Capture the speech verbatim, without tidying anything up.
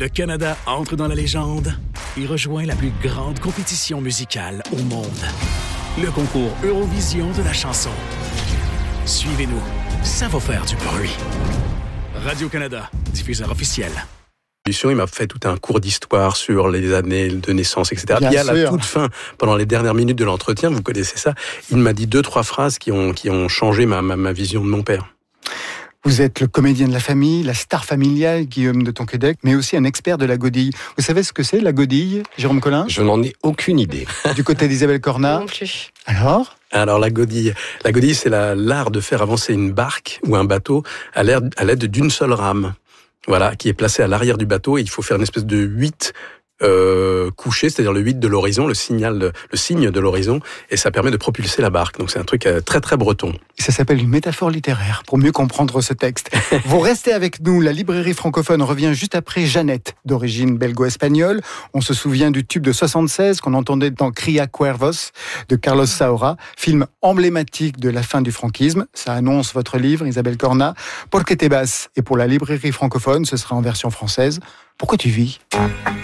Le Canada entre dans la légende et rejoint la plus grande compétition musicale au monde. Le concours Eurovision de la chanson. Suivez-nous, ça va faire du bruit. Radio-Canada, diffuseur officiel. Il m'a fait tout un cours d'histoire sur les années de naissance, et cetera. Bien Puis à la sûr. toute fin, pendant les dernières minutes de l'entretien, vous connaissez ça, il m'a dit deux, trois phrases qui ont, qui ont changé ma, ma, ma vision de mon père. Vous êtes le comédien de la famille, la star familiale, Guillaume de Tonquédec, mais aussi un expert de la godille. Vous savez ce que c'est, la godille, Jérôme Collin? Je n'en ai aucune idée. Du côté d'Isabelle Cornat? Non plus. Alors? Alors la godille, la godille, c'est la, l'art de faire avancer une barque ou un bateau à l'aide, à l'aide d'une seule rame. Voilà, qui est placée à l'arrière du bateau et il faut faire une espèce de huit euh, couché, c'est-à-dire le huit de l'horizon, le signal, de, le signe de l'horizon, et ça permet de propulser la barque. Donc c'est un truc euh, très très breton. Ça s'appelle une métaphore littéraire, pour mieux comprendre ce texte. Vous restez avec nous, la librairie francophone revient juste après Jeannette, d'origine belgo-espagnole. On se souvient du tube de soixante-seize qu'on entendait dans Cria Cuervos de Carlos Saura, film emblématique de la fin du franquisme. Ça annonce votre livre, Isabelle Cornat. Porque te vas, et pour la librairie francophone, ce sera en version française. Pourquoi tu vis ?